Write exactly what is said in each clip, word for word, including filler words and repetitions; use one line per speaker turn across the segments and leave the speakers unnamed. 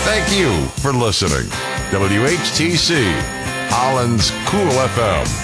Thank you for listening. W H T C, Holland's Cool F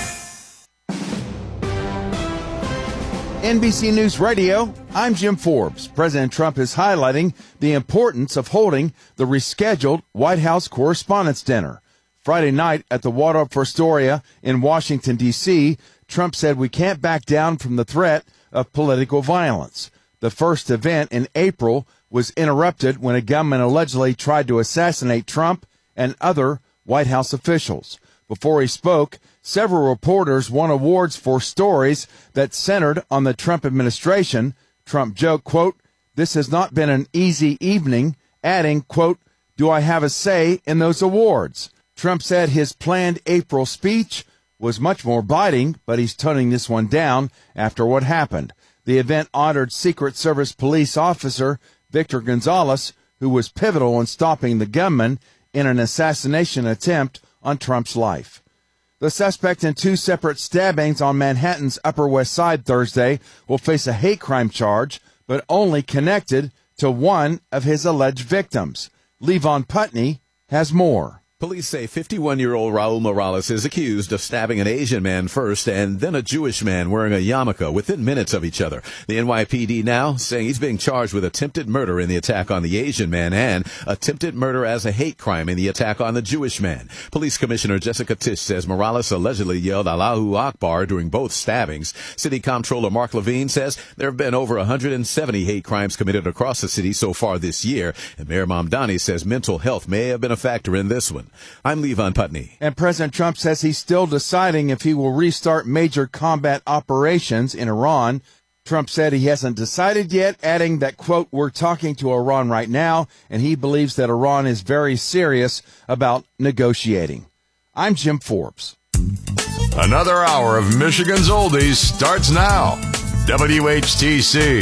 M.
N B C News Radio, I'm Jim Forbes. President Trump is highlighting the importance of holding the rescheduled White House Correspondents' Dinner. Friday night at the Waldorf Astoria in Washington, D C, Trump said we can't back down from the threat of political violence. The first event in April was interrupted when a gunman allegedly tried to assassinate Trump and other White House officials. Before he spoke, several reporters won awards for stories that centered on the Trump administration. Trump joked, quote, "This has not been an easy evening," adding, quote, "Do I have a say in those awards?" Trump said his planned April speech was much more biting, but he's toning this one down after what happened. The event honored Secret Service police officer Victor Gonzalez, who was pivotal in stopping the gunman in an assassination attempt on Trump's life. The suspect in two separate stabbings on Manhattan's Upper West Side Thursday will face a hate crime charge, but only connected to one of his alleged victims. Levon Putney has more.
Police say fifty-one-year-old Raul Morales is accused of stabbing an Asian man first and then a Jewish man wearing a yarmulke within minutes of each other. The N Y P D now saying he's being charged with attempted murder in the attack on the Asian man and attempted murder as a hate crime in the attack on the Jewish man. Police Commissioner Jessica Tisch says Morales allegedly yelled Allahu Akbar during both stabbings. City Comptroller Mark Levine says there have been over one hundred seventy hate crimes committed across the city so far this year, and Mayor Mamdani says mental health may have been a factor in this one. I'm Levon Putney.
And President Trump says he's still deciding if he will restart major combat operations in Iran. Trump said he hasn't decided yet, adding that, quote, "We're talking to Iran right now, and he believes that Iran is very serious about negotiating." I'm Jim Forbes.
Another hour of Michigan's Oldies starts now. W H T C.